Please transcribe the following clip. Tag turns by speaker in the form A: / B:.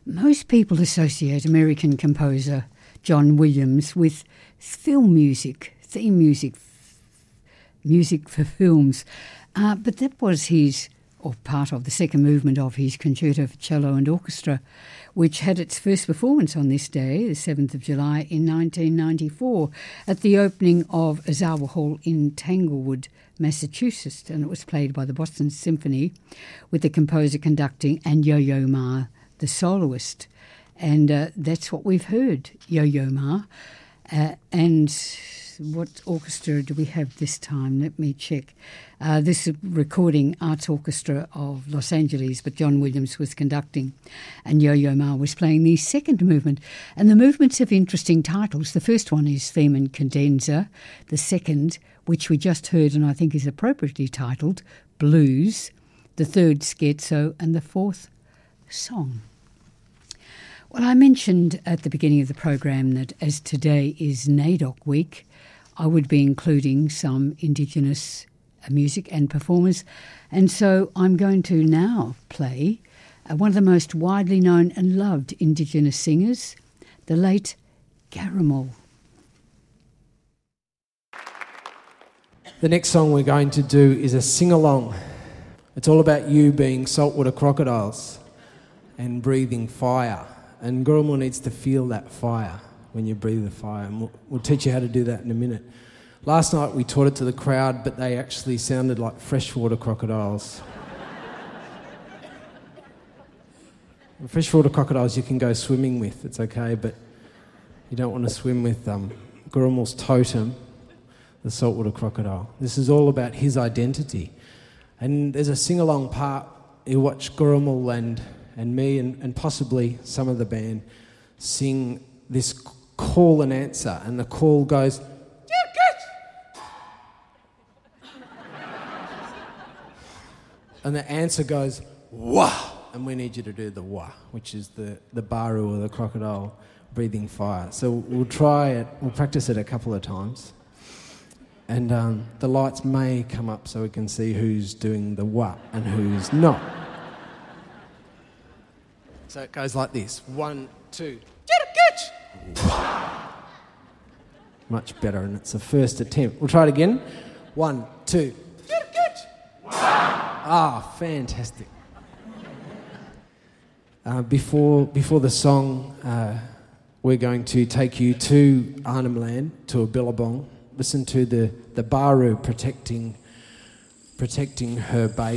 A: Most people associate American composer John Williams with film music, theme music, music for films. But that was his, or part of the second movement of his Concerto for Cello and Orchestra, which had its first performance on this day, the 7th of July in 1994, at the opening of Azawa Hall in Tanglewood, Massachusetts, and it was played by the Boston Symphony with the composer conducting and Yo-Yo Ma, the soloist. And that's what we've heard, Yo-Yo Ma. And what orchestra do we have this time? Let me check. This is Recording Arts Orchestra of Los Angeles, but John Williams was conducting and Yo-Yo Ma was playing the second movement. And the movements have interesting titles. The first one is Theme and Cadenza. The second, which we just heard and I think is appropriately titled, Blues. The third, Scherzo. And the fourth, Song. Well, I mentioned at the beginning of the program that as today is NAIDOC Week, I would be including some Indigenous music and performers. And so I'm going to now play one of the most widely known and loved Indigenous singers, the late Garamal.
B: The next song we're going to do is a sing-along. It's all about you being saltwater crocodiles and breathing fire. And Garamal needs to feel that fire when you breathe the fire. And we'll teach you how to do that in a minute. Last night we taught it to the crowd, but they actually sounded like freshwater crocodiles. Freshwater crocodiles you can go swimming with, it's okay, but you don't want to swim with Garamal's totem, the saltwater crocodile. This is all about his identity. And there's a sing-along part. You watch Garamal and me and possibly some of the band sing this call and answer, and the call goes, and the answer goes, wah, and we need you to do the wah, which is the baru or the crocodile breathing fire. So we'll try it, we'll practice it a couple of times, and the lights may come up so we can see who's doing the wah and who's not. So it goes like this. 1, 2. Much better, and it's the first attempt. We'll try it again. 1, 2. Ah, fantastic. Before the song, we're going to take you to Arnhem Land, to a billabong. Listen to the baru protecting her baby.